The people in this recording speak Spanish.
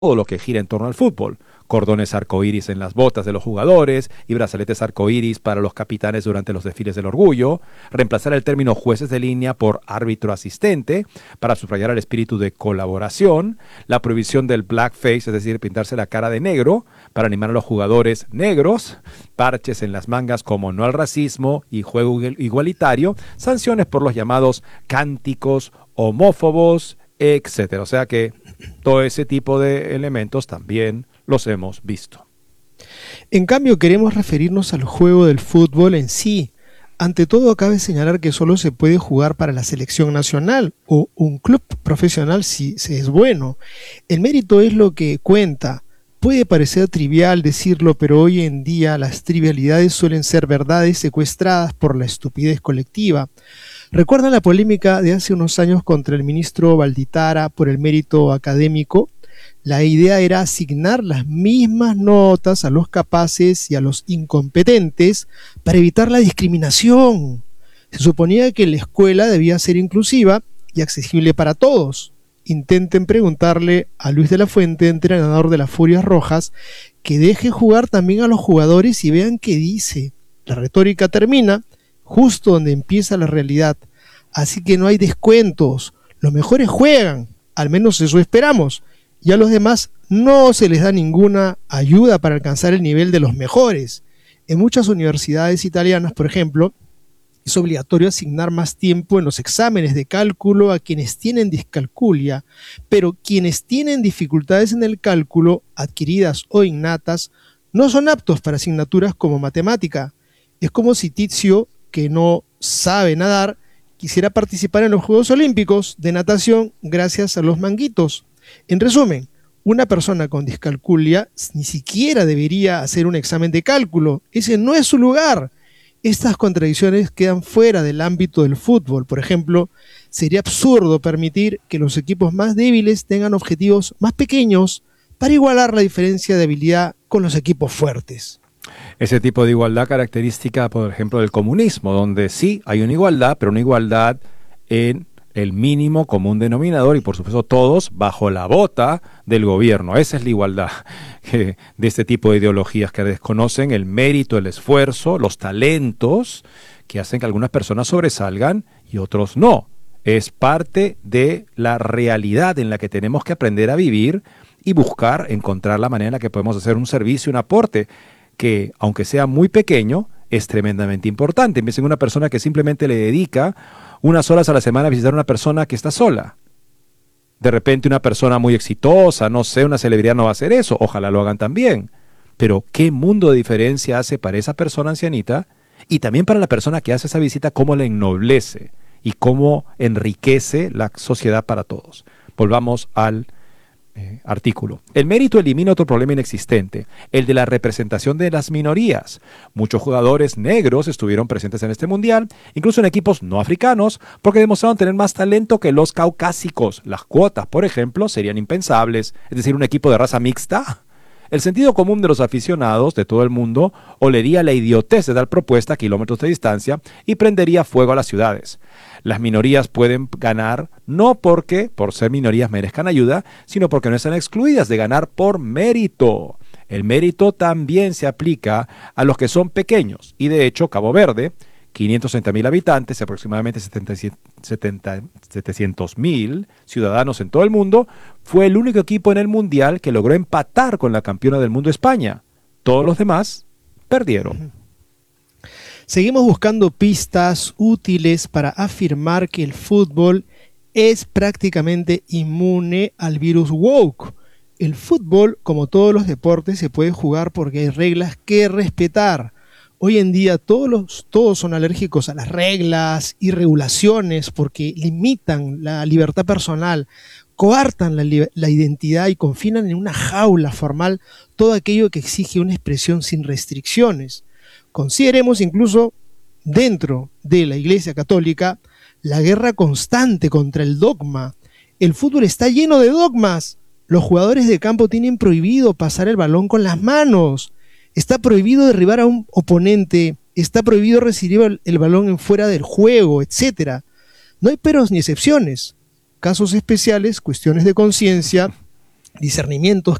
todo lo que gira en torno al fútbol. Cordones arcoíris en las botas de los jugadores y brazaletes arcoíris para los capitanes durante los desfiles del orgullo, reemplazar el término jueces de línea por árbitro asistente para subrayar el espíritu de colaboración, la prohibición del blackface, es decir, pintarse la cara de negro para animar a los jugadores negros, parches en las mangas como no al racismo y juego igualitario, sanciones por los llamados cánticos homófobos, etcétera. O sea que todo ese tipo de elementos también los hemos visto. En cambio, queremos referirnos al juego del fútbol en sí. Ante todo, cabe señalar que solo se puede jugar para la selección nacional o un club profesional si se es bueno. El mérito es lo que cuenta. Puede parecer trivial decirlo, pero hoy en día las trivialidades suelen ser verdades secuestradas por la estupidez colectiva. ¿Recuerdan la polémica de hace unos años contra el ministro Valditara por el mérito académico? La idea era asignar las mismas notas a los capaces y a los incompetentes para evitar la discriminación. Se suponía que la escuela debía ser inclusiva y accesible para todos. Intenten preguntarle a Luis de la Fuente, entrenador de las Furias Rojas, que deje jugar también a los jugadores y vean qué dice. La retórica termina justo donde empieza la realidad. Así que no hay descuentos. Los mejores juegan, al menos eso esperamos. Y a los demás no se les da ninguna ayuda para alcanzar el nivel de los mejores. En muchas universidades italianas, por ejemplo, es obligatorio asignar más tiempo en los exámenes de cálculo a quienes tienen discalculia, pero quienes tienen dificultades en el cálculo, adquiridas o innatas, no son aptos para asignaturas como matemática. Es como si Tizio, que no sabe nadar, quisiera participar en los Juegos Olímpicos de natación gracias a los manguitos. En resumen, una persona con discalculia ni siquiera debería hacer un examen de cálculo. Ese no es su lugar. Estas contradicciones quedan fuera del ámbito del fútbol. Por ejemplo, sería absurdo permitir que los equipos más débiles tengan objetivos más pequeños para igualar la diferencia de habilidad con los equipos fuertes. Ese tipo de igualdad característica, por ejemplo, del comunismo, donde sí hay una igualdad, pero una igualdad en el mínimo común denominador y por supuesto todos bajo la bota del gobierno. Esa es la igualdad de este tipo de ideologías que desconocen el mérito, el esfuerzo, los talentos que hacen que algunas personas sobresalgan y otros no. Es parte de la realidad en la que tenemos que aprender a vivir y buscar encontrar la manera en la que podemos hacer un servicio, un aporte que, aunque sea muy pequeño, es tremendamente importante. Piensen en una persona que simplemente le dedica unas horas a la semana a visitar a una persona que está sola. De repente una persona muy exitosa, no sé, una celebridad no va a hacer eso. Ojalá lo hagan también. Pero ¿qué mundo de diferencia hace para esa persona ancianita? Y también para la persona que hace esa visita, cómo la ennoblece y cómo enriquece la sociedad para todos. Volvamos al artículo. El mérito elimina otro problema inexistente, el de la representación de las minorías. Muchos jugadores negros estuvieron presentes en este mundial, incluso en equipos no africanos, porque demostraron tener más talento que los caucásicos. Las cuotas, por ejemplo, serían impensables, es decir, un equipo de raza mixta. El sentido común de los aficionados de todo el mundo olería la idiotez de tal propuesta a kilómetros de distancia y prendería fuego a las ciudades. Las minorías pueden ganar no porque por ser minorías merezcan ayuda, sino porque no están excluidas de ganar por mérito. El mérito también se aplica a los que son pequeños y de hecho Cabo Verde, 530.000 habitantes y aproximadamente 700.000 ciudadanos en todo el mundo, fue el único equipo en el Mundial que logró empatar con la campeona del mundo España. Todos los demás perdieron. Seguimos buscando pistas útiles para afirmar que el fútbol es prácticamente inmune al virus woke. El fútbol, como todos los deportes, se puede jugar porque hay reglas que respetar. Hoy en día todos son alérgicos a las reglas y regulaciones porque limitan la libertad personal, coartan la identidad y confinan en una jaula formal todo aquello que exige una expresión sin restricciones. Consideremos incluso dentro de la Iglesia Católica la guerra constante contra el dogma. El fútbol está lleno de dogmas. Los jugadores de campo tienen prohibido pasar el balón con las manos. Está prohibido derribar a un oponente, está prohibido recibir el balón en fuera del juego, etc. No hay peros ni excepciones. Casos especiales, cuestiones de conciencia, discernimientos